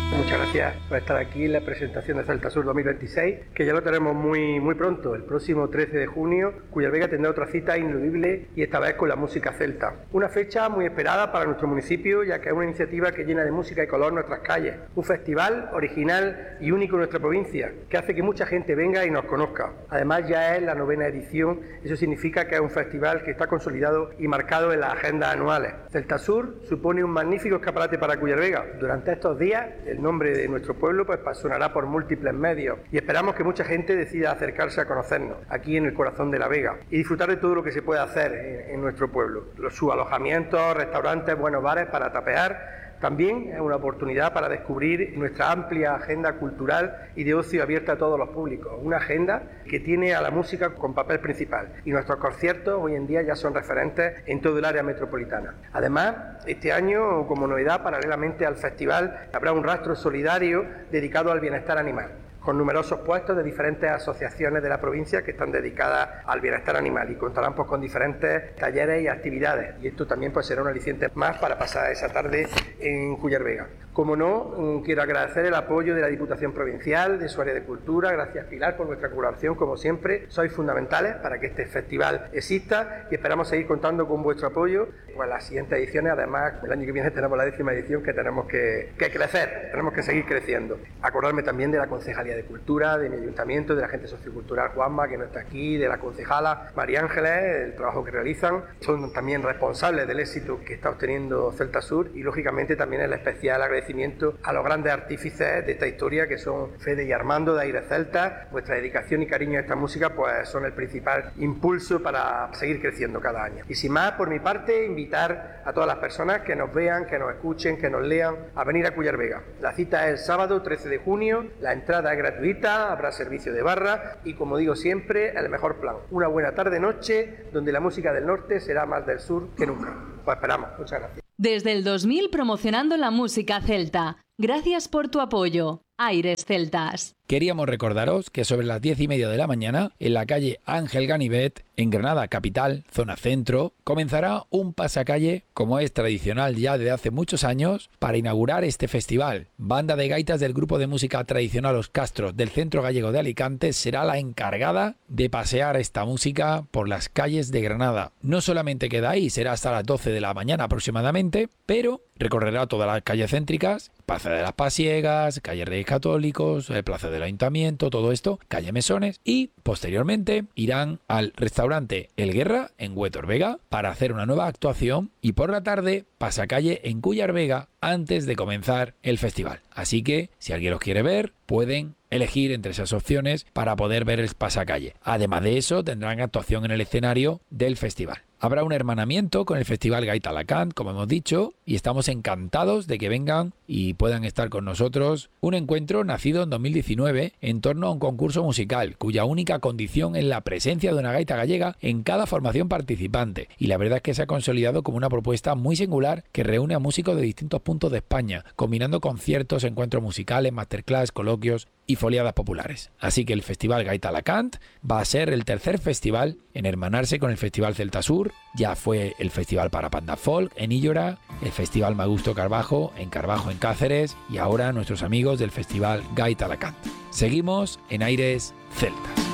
Muchas gracias por estar aquí en la presentación de Celta Sur 2026, que ya lo tenemos muy pronto, el próximo 13 de junio, Cuyarvega tendrá otra cita ineludible y esta vez con la música celta. Una fecha muy esperada para nuestro municipio, ya que es una iniciativa que llena de música y color nuestras calles. Un festival original y único en nuestra provincia, que hace que mucha gente venga y nos conozca. Además ya es la 9ª edición, eso significa que es un festival que está consolidado y marcado en las agendas anuales. Celta Sur supone un magnífico escaparate para Cuyarvega. Durante estos días, el nombre de nuestro pueblo pues sonará por múltiples medios y esperamos que mucha gente decida acercarse a conocernos aquí en el corazón de la Vega y disfrutar de todo lo que se puede hacer en nuestro pueblo. Sus alojamientos, restaurantes, buenos bares para tapear. También es una oportunidad para descubrir nuestra amplia agenda cultural y de ocio abierta a todos los públicos. Una agenda que tiene a la música con papel principal y nuestros conciertos hoy en día ya son referentes en todo el área metropolitana. Además, este año, como novedad, paralelamente al festival, habrá un rastro solidario dedicado al bienestar animal, con numerosos puestos de diferentes asociaciones de la provincia que están dedicadas al bienestar animal y contarán pues con diferentes talleres y actividades. Y esto también pues será un aliciente más para pasar esa tarde en Cuyarvega. Como no, quiero agradecer el apoyo de la Diputación Provincial, de su área de cultura. Gracias, Pilar, por vuestra colaboración, como siempre. Sois fundamentales para que este festival exista y esperamos seguir contando con vuestro apoyo en las siguientes ediciones. Además, el año que viene tenemos la 10ª edición que tenemos que crecer, tenemos que seguir creciendo. Acordarme también de la Concejalía de Cultura, de mi ayuntamiento, de la gente sociocultural Juanma, que no está aquí, de la concejala María Ángeles, el trabajo que realizan. Son también responsables del éxito que está obteniendo Celta Sur y, lógicamente, también el especial agradecimiento a los grandes artífices de esta historia, que son Fede y Armando de Aire Celta. Vuestra dedicación y cariño a esta música pues son el principal impulso para seguir creciendo cada año. Y sin más, por mi parte, invitar a todas las personas que nos vean, que nos escuchen, que nos lean, a venir a Cuyarvega. La cita es el sábado 13 de junio, la entrada es gratuita, habrá servicio de barra y, como digo siempre, el mejor plan. Una buena tarde-noche donde la música del norte será más del sur que nunca. Pues esperamos. Muchas gracias. Desde el 2000 promocionando la música celta. Gracias por tu apoyo. Aires Celtas. Queríamos recordaros que sobre las 10:30 de la mañana, en la calle Ángel Ganivet, en Granada capital, zona centro, comenzará un pasacalle, como es tradicional ya desde hace muchos años, para inaugurar este festival. Banda de gaitas del grupo de música tradicional Los Castros del Centro Gallego de Alicante será la encargada de pasear esta música por las calles de Granada. No solamente queda ahí, será hasta las 12 de la mañana aproximadamente, pero recorrerá todas las calles céntricas, Plaza de las Pasiegas, calle Reyes Católicos, Plaza del Ayuntamiento, todo esto, calle Mesones, y posteriormente irán al restaurante El Guerra en Huetor-Vega para hacer una nueva actuación y por la tarde pasacalle en Cuyarvega antes de comenzar el festival. Así que si alguien los quiere ver, pueden elegir entre esas opciones para poder ver el pasacalle. Además de eso, tendrán actuación en el escenario del festival. Habrá un hermanamiento con el Festival Gaita Alacant, como hemos dicho, y estamos encantados de que vengan y puedan estar con nosotros. Un encuentro nacido en 2019 en torno a un concurso musical, cuya única condición es la presencia de una gaita gallega en cada formación participante. Y la verdad es que se ha consolidado como una propuesta muy singular que reúne a músicos de distintos puntos de España, combinando conciertos, encuentros musicales, masterclass, coloquios y foliadas populares. Así que el Festival Gaita Alacant va a ser el tercer festival en hermanarse con el Festival Celta Sur. Ya fue el Festival Parapanda Folk en Illora, el Festival Magusto Carbajo en Cáceres y ahora nuestros amigos del Festival Gaita Alacant. Seguimos en Aires Celtas.